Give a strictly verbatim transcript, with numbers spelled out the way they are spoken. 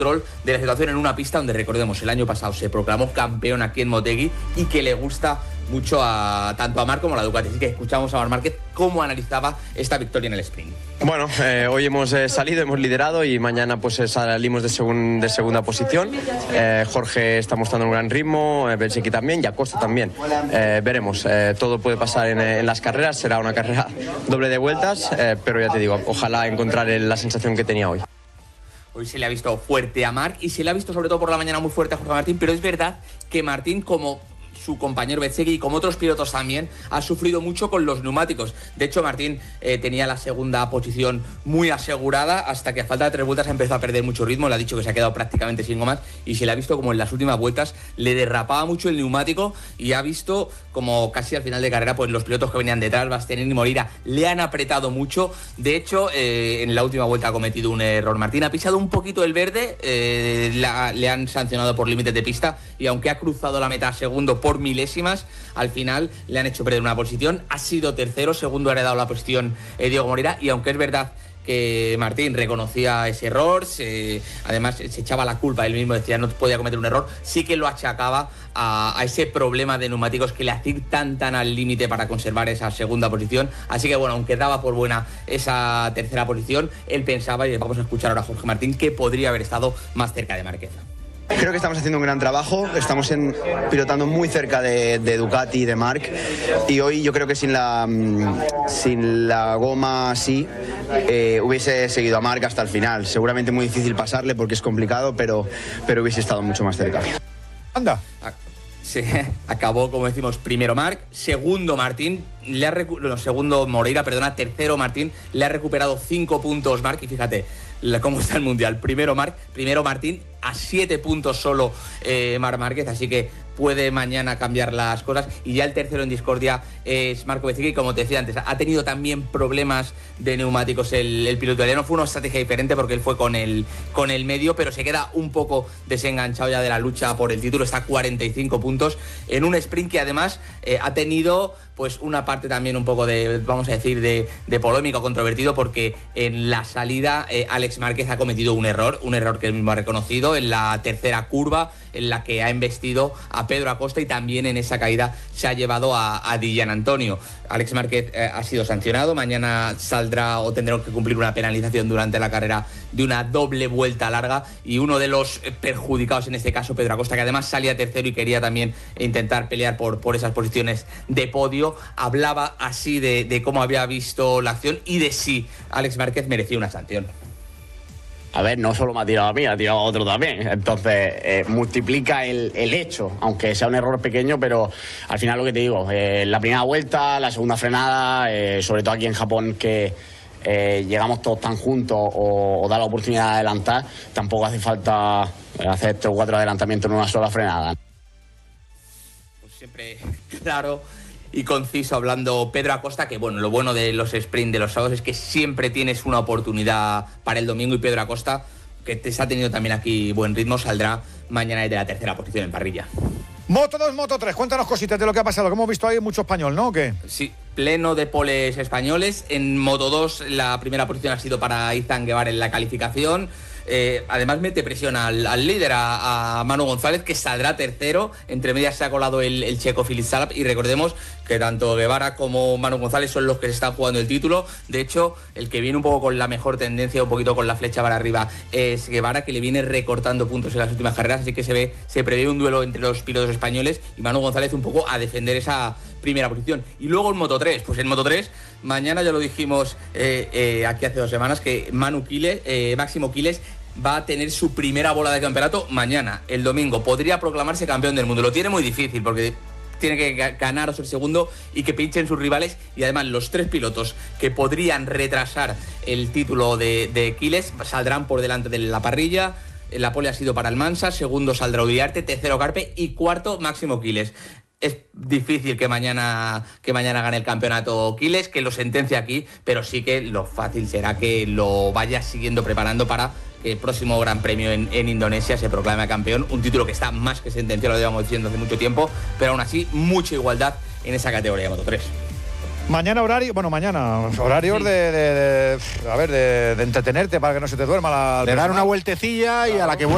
control de la situación en una pista donde, recordemos, el año pasado se proclamó campeón aquí en Motegi y que le gusta mucho a tanto a Marc como a la Ducati. Así que escuchamos a Marc Márquez cómo analizaba esta victoria en el sprint. Bueno, eh, hoy hemos eh, salido, hemos liderado y mañana pues eh, salimos de, segun, de segunda posición. Eh, Jorge está mostrando un gran ritmo, eh, Bezzecchi también y Acosta también. Eh, veremos, eh, todo puede pasar en, en las carreras, será una carrera doble de vueltas, eh, pero ya te digo, ojalá encontrar el, la sensación que tenía hoy. Hoy se le ha visto fuerte a Marc y se le ha visto sobre todo por la mañana muy fuerte a Jorge Martín, pero es verdad que Martín, como su compañero Bezzecchi y como otros pilotos también, ha sufrido mucho con los neumáticos. De hecho, Martín eh, tenía la segunda posición muy asegurada hasta que a falta de tres vueltas empezó a perder mucho ritmo. Le ha dicho que se ha quedado prácticamente sin gomas y se le ha visto como en las últimas vueltas le derrapaba mucho el neumático y ha visto como casi al final de carrera pues los pilotos que venían detrás, Bastianini y Moreira, le han apretado mucho. De hecho, eh, en la última vuelta ha cometido un error. Martín ha pisado un poquito el verde, eh, la, le han sancionado por límites de pista y aunque ha cruzado la meta a segundo por milésimas, al final le han hecho perder una posición. Ha sido tercero, segundo ha heredado la posición eh, Diego Moreira, y aunque es verdad que Martín reconocía ese error, se, además se echaba la culpa, él mismo decía no podía cometer un error, sí que lo achacaba a, a ese problema de neumáticos que le hacía ir tan tan al límite para conservar esa segunda posición. Así que bueno, aunque daba por buena esa tercera posición, él pensaba, y vamos a escuchar ahora a Jorge Martín, que podría haber estado más cerca de Márquez. Creo que estamos haciendo un gran trabajo, estamos en, pilotando muy cerca de, de Ducati y de Marc, y hoy yo creo que sin la, sin la goma así eh, hubiese seguido a Marc hasta el final. Seguramente muy difícil pasarle porque es complicado, pero, pero hubiese estado mucho más cerca. Anda. Sí, acabó, como decimos, primero Marc, segundo Martín, le ha recu- no, segundo Moreira, perdona, tercero Martín, le ha recuperado cinco puntos Marc, y fíjate cómo está el Mundial. Primero Marc, primero Martín, a siete puntos solo eh, Marc Márquez, así que puede mañana cambiar las cosas. Y ya el tercero en discordia es Marco Bezzecchi, y como te decía antes, ha tenido también problemas de neumáticos el, el piloto italiano. Fue una estrategia diferente porque él fue con el, con el medio, pero se queda un poco desenganchado ya de la lucha por el título. Está a cuarenta y cinco puntos en un sprint que además eh, ha tenido pues una parte también un poco de, vamos a decir, de, de polémica o controvertido, porque en la salida eh, Alex Márquez ha cometido un error, un error que él mismo ha reconocido en la tercera curva, en la que ha embestido a Pedro Acosta, y también en esa caída se ha llevado a, a Di Giannantonio. Alex Márquez eh, ha sido sancionado, mañana saldrá o tendrá que cumplir una penalización durante la carrera de una doble vuelta larga, y uno de los perjudicados en este caso, Pedro Acosta, que además salía tercero y quería también intentar pelear por, por esas posiciones de podio, hablaba así de, de cómo había visto la acción y de si Alex Márquez merecía una sanción. A ver, no solo me ha tirado a mí, ha tirado a otro también. Entonces, eh, multiplica el, el hecho, aunque sea un error pequeño, pero al final lo que te digo, eh, la primera vuelta, la segunda frenada, eh, sobre todo aquí en Japón, que eh, llegamos todos tan juntos o, o da la oportunidad de adelantar, tampoco hace falta hacer tres o cuatro adelantamientos en una sola frenada. Pues siempre claro y conciso hablando Pedro Acosta, que bueno, lo bueno de los sprint de los sábados es que siempre tienes una oportunidad para el domingo, y Pedro Acosta, que te está teniendo también aquí buen ritmo, saldrá mañana desde la tercera posición en parrilla. Moto dos, Moto tres, cuéntanos cositas de lo que ha pasado, que hemos visto ahí mucho español, ¿no? ¿O qué? Sí, pleno de poles españoles. En Moto dos la primera posición ha sido para Izan Guevara en la calificación. Eh, además mete presión al, al líder, a, a Manu González, que saldrá tercero. Entre medias se ha colado el, el checo Filip Salap, y recordemos que tanto Guevara como Manu González son los que se están jugando el título. De hecho, el que viene un poco con la mejor tendencia, un poquito con la flecha para arriba, es Guevara, que le viene recortando puntos en las últimas carreras, así que se ve, se prevé un duelo entre los pilotos españoles, y Manu González un poco a defender esa primera posición. Y luego en Moto tres, pues en Moto tres mañana ya lo dijimos eh, eh, aquí hace dos semanas, que Manu Quiles, eh, Máximo Quiles va a tener su primera bola de campeonato mañana. El domingo podría proclamarse campeón del mundo. Lo tiene muy difícil porque tiene que ganar o ser segundo y que pinchen sus rivales, y además los tres pilotos que podrían retrasar el título de, de Quiles saldrán por delante de la parrilla. La pole ha sido para Almansa, segundo saldrá Uriarte, tercero Carpe y cuarto Máximo Quiles. Es difícil que mañana, que mañana gane el campeonato Quiles, que lo sentencia aquí, pero sí que lo fácil será que lo vaya siguiendo preparando para que el próximo Gran Premio en, en Indonesia se proclame campeón. Un título que está más que sentenciado, lo llevamos diciendo hace mucho tiempo, pero aún así mucha igualdad en esa categoría de Moto tres. Mañana horario, bueno, mañana horarios sí. de, de, de, a ver, de, de entretenerte para que no se te duerma la... De dar una vueltecilla y a la que vuelva.